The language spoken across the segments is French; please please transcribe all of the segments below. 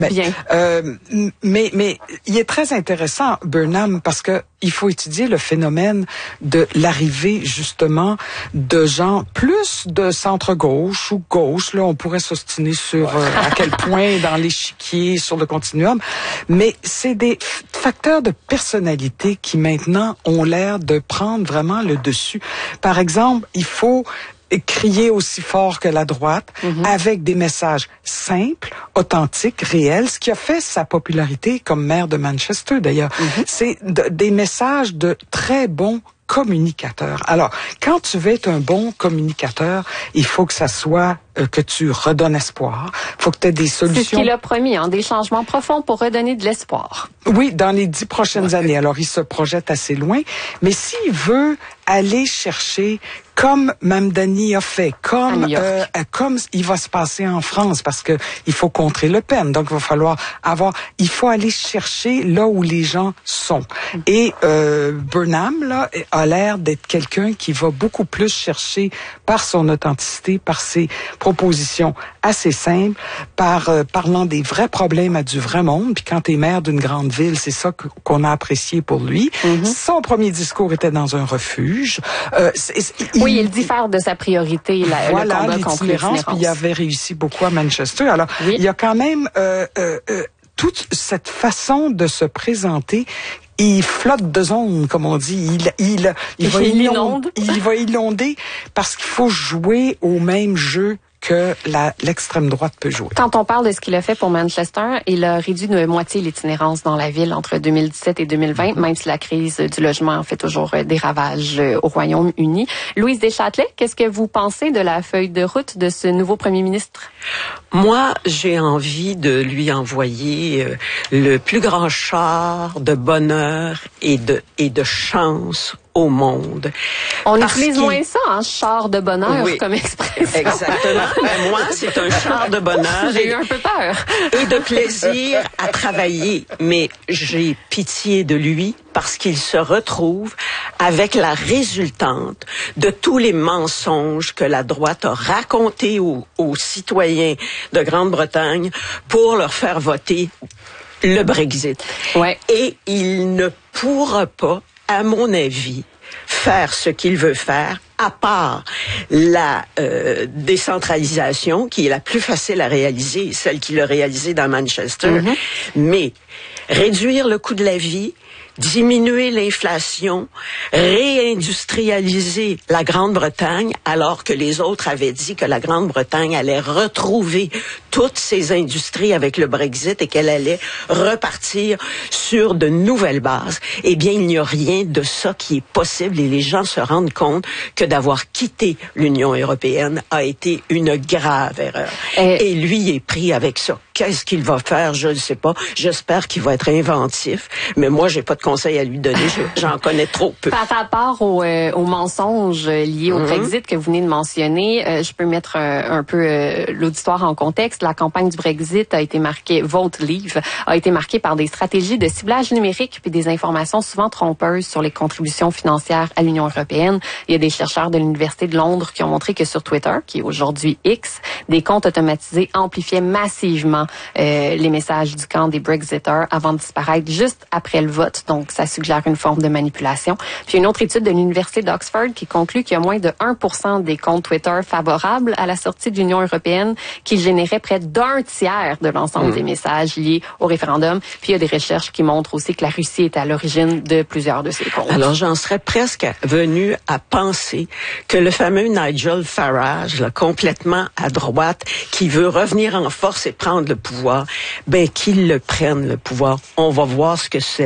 Bien. Mais il est très intéressant, Burnham, parce que il faut étudier le phénomène de l'arrivée, justement, de gens plus de centre-gauche ou gauche. Là, on pourrait s'ostiner sur à quel point dans l'échiquier, sur le continuum. Mais c'est des facteurs de personnalité qui, maintenant, ont l'air de prendre vraiment le dessus. Par exemple, il faut crier aussi fort que la droite, avec des messages simples, authentiques, réels, ce qui a fait sa popularité comme maire de Manchester, d'ailleurs. C'est des messages de très bons communicateur. Alors, quand tu veux être un bon communicateur, il faut que ça soit que tu redonnes espoir. Il faut que tu aies des solutions. C'est ce qu'il a promis, des changements profonds pour redonner de l'espoir. Oui, dans les 10 prochaines années. Alors, il se projette assez loin. Mais s'il veut aller chercher, comme Mamdani a fait, comme il va se passer en France, parce que il faut contrer Le Pen. Donc, il va falloir il faut aller chercher là où les gens sont. Et Burnham, là, a l'air d'être quelqu'un qui va beaucoup plus chercher par son authenticité, par ses propositions assez simples, parlant des vrais problèmes du vrai monde. Puis quand t'es maire d'une grande ville, c'est ça qu'on a apprécié pour lui. Son premier discours était dans un refuge. Il diffère de sa priorité, le combat contre l'itinérance. Puis il avait réussi beaucoup à Manchester. Alors, il y a quand même toute cette façon de se présenter. Il flotte de zone, comme on dit. Il va inonder parce qu'il faut jouer au même jeu que l'extrême droite peut jouer. Quand on parle de ce qu'il a fait pour Manchester, il a réduit de moitié l'itinérance dans la ville entre 2017 et 2020, même si la crise du logement fait toujours des ravages au Royaume-Uni. Louise Deschâtelet, qu'est-ce que vous pensez de la feuille de route de ce nouveau premier ministre? Moi, j'ai envie de lui envoyer le plus grand char de bonheur et de chance au monde. On utilise moins ça, char de bonheur, comme expression. Exactement. Moi, c'est un char de bonheur. J'ai eu un peu peur. Et de plaisir à travailler. Mais j'ai pitié de lui parce qu'il se retrouve avec la résultante de tous les mensonges que la droite a racontés aux citoyens de Grande-Bretagne pour leur faire voter le Brexit. Ouais. Et il ne pourra pas, à mon avis, faire ce qu'il veut faire, à part la décentralisation, qui est la plus facile à réaliser, celle qu'il a réalisée dans Manchester, mais réduire le coût de la vie, diminuer l'inflation, réindustrialiser la Grande-Bretagne, alors que les autres avaient dit que la Grande-Bretagne allait retrouver toutes ses industries avec le Brexit et qu'elle allait repartir sur de nouvelles bases. Eh bien, il n'y a rien de ça qui est possible et les gens se rendent compte que d'avoir quitté l'Union européenne a été une grave erreur. Et lui est pris avec ça. Qu'est-ce qu'il va faire? Je ne sais pas. J'espère qu'il va être inventif. Mais moi, j'ai pas de conseils à lui donner. J'en connais trop peu. Par rapport aux mensonges liés au Brexit que vous venez de mentionner, je peux mettre un peu l'auditoire en contexte. La campagne du Brexit a été marquée, Vote Leave, a été marquée par des stratégies de ciblage numérique puis des informations souvent trompeuses sur les contributions financières à l'Union européenne. Il y a des chercheurs de l'Université de Londres qui ont montré que sur Twitter, qui est aujourd'hui X, des comptes automatisés amplifiaient massivement les messages du camp des Brexiters avant de disparaître juste après le vote. Donc, ça suggère une forme de manipulation. Puis, une autre étude de l'Université d'Oxford qui conclut qu'il y a moins de 1% des comptes Twitter favorables à la sortie de l'Union européenne qui généraient près d'un tiers de l'ensemble des messages liés au référendum. Puis, il y a des recherches qui montrent aussi que la Russie est à l'origine de plusieurs de ces comptes. Alors, j'en serais presque venu à penser que le fameux Nigel Farage, là, complètement à droite, qui veut revenir en force et prendre le pouvoir, ben qu'il le prenne le pouvoir. On va voir ce que ce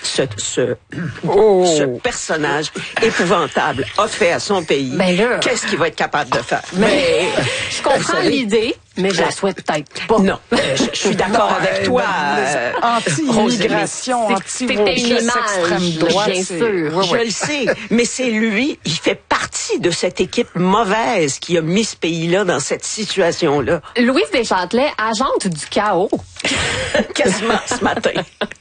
personnage épouvantable a fait à son pays. Ben qu'est-ce qu'il va être capable de faire? Mais je comprends l'idée, mais je la souhaite peut-être pas. Non, je suis d'accord avec toi. Anti-immigration, anti-extrême droite, bien sûr. Je le sais, mais c'est lui, il fait partie de cette équipe mauvaise qui a mis ce pays-là dans cette situation-là. Louise Deschâtelet, agente du chaos. Quasiment ce matin.